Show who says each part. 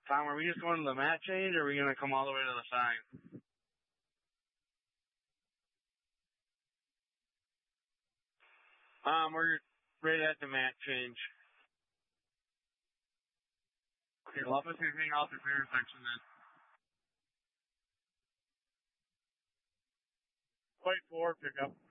Speaker 1: Tom, are we just going to the mat change, or are we going to come all the way to the sign? We're right at the mat change. Okay, love us anything out the repair section then. Quite 4 pickup.